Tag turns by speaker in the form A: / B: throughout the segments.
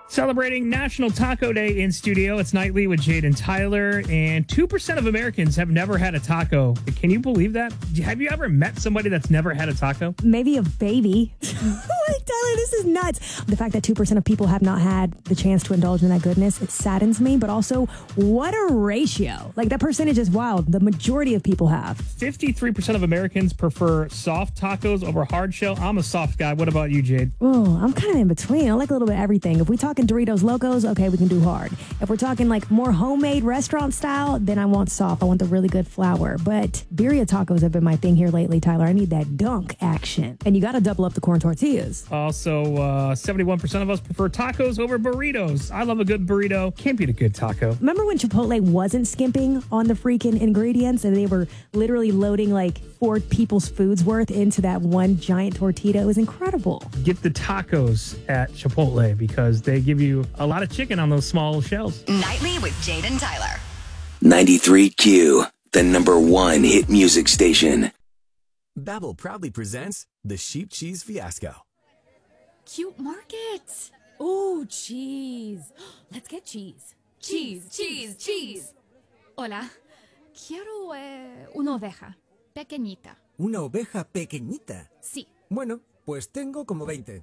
A: Celebrating National Taco Day in studio, it's Nightly with Jade and Tyler, and 2% of Americans have never had a taco. Can you believe that? Have you ever met somebody that's never had a taco?
B: Maybe a baby. Like, Tyler, this is nuts. The fact that 2% of people have not had the chance to indulge in that goodness, it saddens me, but also, what a ratio. Like, that percentage is wild. The majority of people have.
A: 53% of Americans prefer soft tacos over hard shell. I'm a soft guy. What about you, Jade?
B: Oh, I'm kind of in between. I like a little bit of everything. If we talking Doritos Locos, okay, we can do hard. If we're talking like more homemade restaurant style, then I want soft. I want the really good flour. But birria tacos have been my thing here lately, Tyler. I need that dunk action. And you got to double up the corn tortillas.
A: Also, 71% of us prefer tacos over burritos. I love a good burrito. Can't beat a good taco.
B: Remember when Chipotle wasn't skimping on the freaking ingredients and they were literally loading like 4 people's food's worth into that one giant tortilla? It was incredible.
A: Get the tacos at Chipotle because they give you a lot of chicken on those small shells.
C: Nightly with Jade and Tyler.
D: 93Q, the #1 hit music station.
E: Babbel proudly presents the Sheep Cheese Fiasco.
F: Cute market. Oh, cheese. Let's get cheese. Cheese, cheese, cheese. Hola. Quiero una oveja pequeñita.
G: ¿Una oveja pequeñita?
F: Sí.
G: Bueno, pues tengo como 20.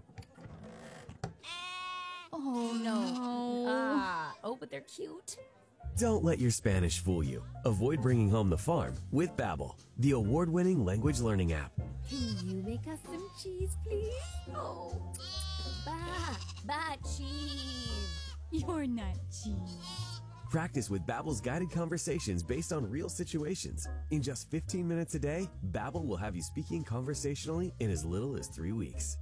F: Oh, no. But they're cute.
E: Don't let your Spanish fool you. Avoid bringing home the farm with Babbel, the award-winning language learning app.
F: Can you make us some cheese, please? Oh, cheese. You're not cheese.
E: Practice with Babbel's guided conversations based on real situations. In just 15 minutes a day, Babbel will have you speaking conversationally in as little as 3 weeks.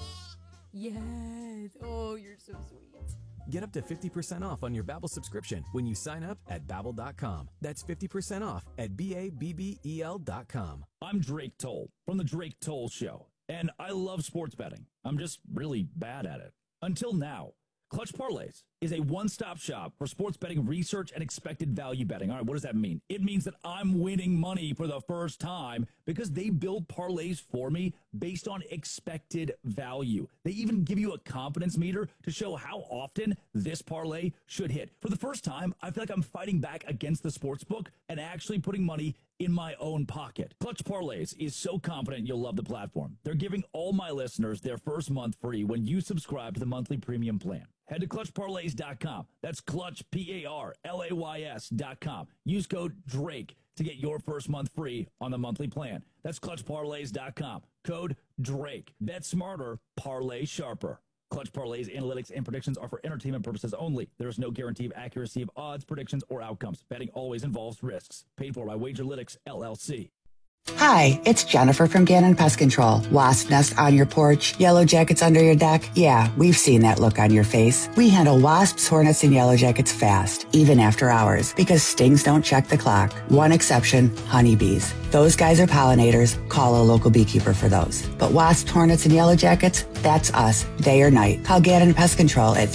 F: Yes. Oh, you're so sweet.
E: Get up to 50% off on your Babbel subscription when you sign up at Babbel.com. That's 50% off at BABBEL.com.
H: I'm Drake Toll from The Drake Toll Show, and I love sports betting. I'm just really bad at it. Until now. Clutch Parlays is a one-stop shop for sports betting research and expected value betting. All right, what does that mean? It means that I'm winning money for the first time because they build parlays for me based on expected value. They even give you a confidence meter to show how often this parlay should hit. For the first time, I feel like I'm fighting back against the sportsbook and actually putting money in my own pocket. Clutch Parlays is so confident you'll love the platform. They're giving all my listeners their first month free when you subscribe to the monthly premium plan. Head to clutchparlays.com. That's clutch, PARLAYS.com. Use code DRAKE to get your first month free on the monthly plan. That's clutchparlays.com. Code DRAKE. Bet smarter, parlay sharper. Clutch Parlays, analytics, and predictions are for entertainment purposes only. There is no guarantee of accuracy of odds, predictions, or outcomes. Betting always involves risks. Paid for by Wagerlytics, LLC.
I: Hi, it's Jennifer from Gannon Pest Control. Wasp nest on your porch, yellow jackets under your deck. Yeah, we've seen that look on your face. We handle wasps, hornets, and yellow jackets fast, even after hours, because stings don't check the clock. One exception, honeybees. Those guys are pollinators. Call a local beekeeper for those. But wasps, hornets, and yellow jackets, that's us, day or night. Call Gannon Pest Control at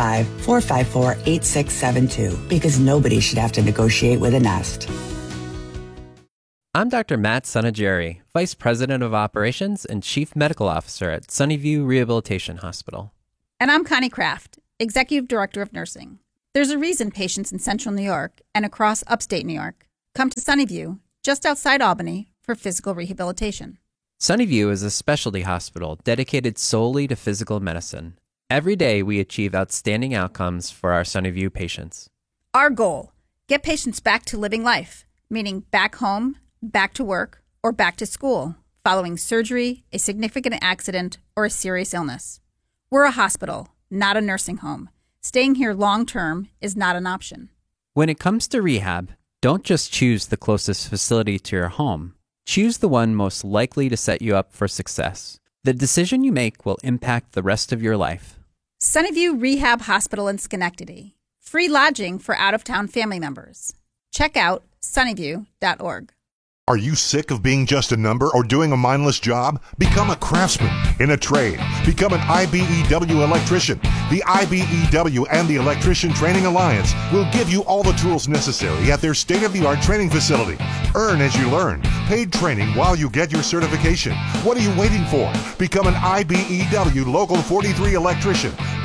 I: 315-454-8672, because nobody should have to negotiate with a nest.
J: I'm Dr. Matt Sunageri, Vice President of Operations and Chief Medical Officer at Sunnyview Rehabilitation Hospital.
K: And I'm Connie Kraft, Executive Director of Nursing. There's a reason patients in Central New York and across upstate New York come to Sunnyview, just outside Albany, for physical rehabilitation.
J: Sunnyview is a specialty hospital dedicated solely to physical medicine. Every day we achieve outstanding outcomes for our Sunnyview patients.
K: Our goal, get patients back to living life, meaning back home, back to work, or back to school, following surgery, a significant accident, or a serious illness. We're a hospital, not a nursing home. Staying here long-term is not an option.
J: When it comes to rehab, don't just choose the closest facility to your home. Choose the one most likely to set you up for success. The decision you make will impact the rest of your life.
K: Sunnyview Rehab Hospital in Schenectady. Free lodging for out-of-town family members. Check out sunnyview.org.
L: Are you sick of being just a number or doing a mindless job? Become a craftsman in a trade. Become an IBEW electrician. The IBEW and the Electrician Training Alliance will give you all the tools necessary at their state-of-the-art training facility. Earn as you learn. Paid training while you get your certification. What are you waiting for? Become an IBEW Local 43 electrician.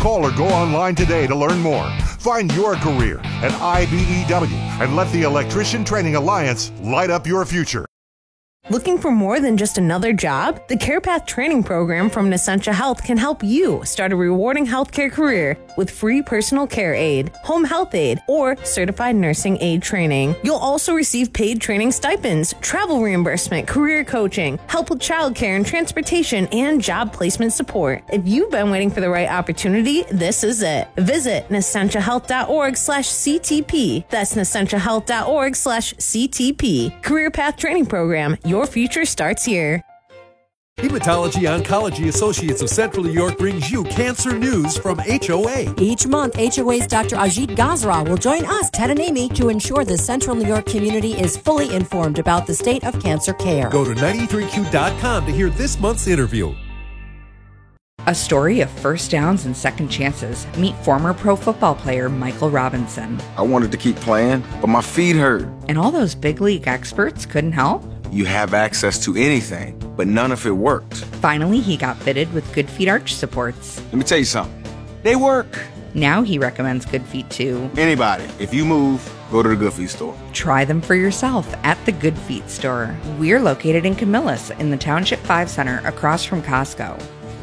L: Call or go online today to learn more. Find your career at IBEW and let the Electrician Training Alliance light up your future.
M: Looking for more than just another job? The CarePath training program from Nessentia Health can help you start a rewarding healthcare career with free personal care aid, home health aid, or certified nursing aid training. You'll also receive paid training stipends, travel reimbursement, career coaching, help with childcare and transportation, and job placement support. If you've been waiting for the right opportunity, this is it. Visit NessentiaHealth.org/CTP. That's NessentiaHealth.org/CTP. Career Path Training Program. Your future starts here.
N: Hematology Oncology Associates of Central New York brings you cancer news from HOA.
O: Each month, HOA's Dr. Ajit Gazra will join us, Ted and Amy, to ensure the Central New York community is fully informed about the state of cancer care.
N: Go to 93Q.com to hear this month's interview.
P: A story of first downs and second chances. Meet former pro football player Michael Robinson.
Q: I wanted to keep playing, but my feet hurt.
P: And all those big league experts couldn't help?
Q: You have access to anything, but none of it worked.
P: Finally, he got fitted with Good Feet arch supports.
Q: Let me tell you something. They work.
P: Now he recommends Good Feet to
Q: anybody. If you move, go to the Good Feet store.
P: Try them for yourself at the Good Feet store. We're located in Camillus in the Township 5 Center across from Costco.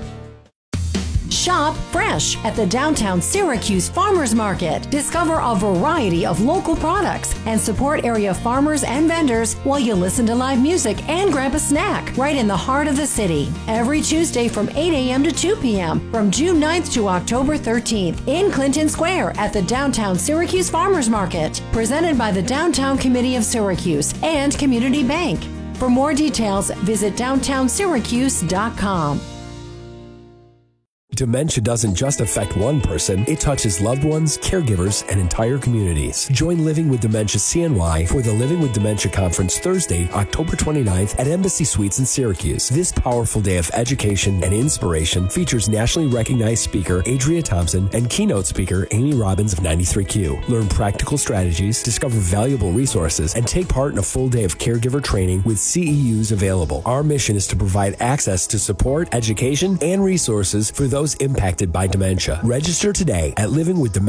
O: Shop fresh at the downtown Syracuse Farmers Market. Discover a variety of local products and support area farmers and vendors while you listen to live music and grab a snack right in the heart of the city. Every Tuesday from 8 a.m. to 2 p.m. from June 9th to October 13th in Clinton Square at the downtown Syracuse Farmers Market. Presented by the Downtown Committee of Syracuse and Community Bank. For more details, visit downtownsyracuse.com.
R: Dementia doesn't just affect one person, it touches loved ones, caregivers, and entire communities. Join Living with Dementia CNY for the Living with Dementia Conference Thursday, October 29th at Embassy Suites in Syracuse. This powerful day of education and inspiration features nationally recognized speaker Adria Thompson and keynote speaker Amy Robbins of 93Q. Learn practical strategies, discover valuable resources, and take part in a full day of caregiver training with CEUs available. Our mission is to provide access to support, education, and resources for those impacted by dementia. Register today at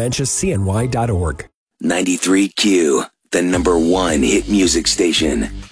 R: livingwithdementiacny.org.
D: 93Q, the #1 hit music station.